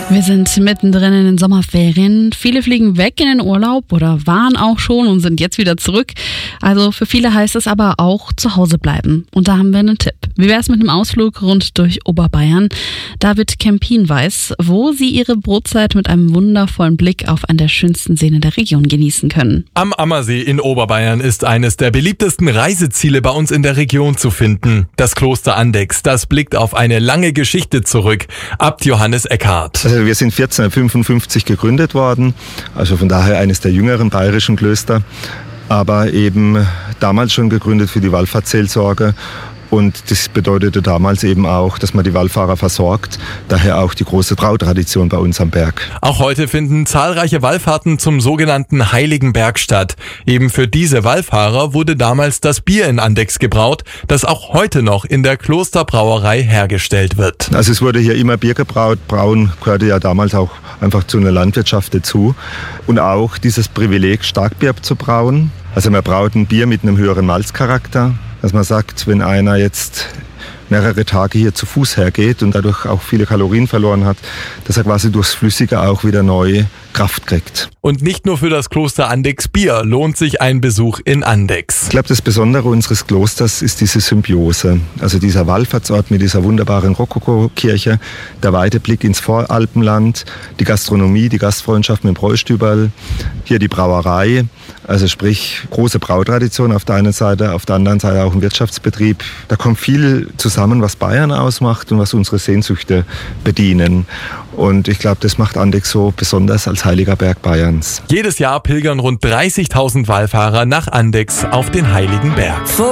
Wir sind mittendrin in den Sommerferien. Viele fliegen weg in den Urlaub oder waren auch schon und sind jetzt wieder zurück. Also für viele heißt es aber auch zu Hause bleiben. Und da haben wir einen Tipp. Wie wäre es mit einem Ausflug rund durch Oberbayern? David Kempin weiß, wo Sie Ihre Brotzeit mit einem wundervollen Blick auf einen der schönsten Seen der Region genießen können. Am Ammersee in Oberbayern ist eines der beliebtesten Reiseziele bei uns in der Region zu finden. Das Kloster Andechs, das blickt auf eine lange Geschichte zurück. Abt Johannes Eckhardt. Also wir sind 1455 gegründet worden, also von daher eines der jüngeren bayerischen Klöster, aber eben damals schon gegründet für die Wallfahrtsseelsorge. Und das bedeutete damals eben auch, dass man die Wallfahrer versorgt. Daher auch die große Trautradition bei uns am Berg. Auch heute finden zahlreiche Wallfahrten zum sogenannten Heiligen Berg statt. Eben für diese Wallfahrer wurde damals das Bier in Andechs gebraut, das auch heute noch in der Klosterbrauerei hergestellt wird. Also es wurde hier immer Bier gebraut. Brauen gehörte ja damals auch einfach zu einer Landwirtschaft dazu. Und auch dieses Privileg, Starkbier zu brauen. Also man braut ein Bier mit einem höheren Malzcharakter. Dass man sagt, wenn einer jetzt mehrere Tage hier zu Fuß hergeht und dadurch auch viele Kalorien verloren hat, dass er quasi durchs Flüssige auch wieder neue Kraft kriegt. Und nicht nur für das Kloster Andechs Bier lohnt sich ein Besuch in Andechs. Ich glaube, das Besondere unseres Klosters ist diese Symbiose. Also dieser Wallfahrtsort mit dieser wunderbaren Rokoko-Kirche, der weite Blick ins Voralpenland, die Gastronomie, die Gastfreundschaft mit dem Bräustüberl, hier die Brauerei, also sprich große Brautradition auf der einen Seite, auf der anderen Seite auch ein Wirtschaftsbetrieb. Da kommt viel zusammen, was Bayern ausmacht und was unsere Sehnsüchte bedienen. Und ich glaube, das macht Andechs so besonders als heiliger Berg Bayerns. Jedes Jahr pilgern rund 30.000 Wallfahrer nach Andechs auf den Heiligen Berg.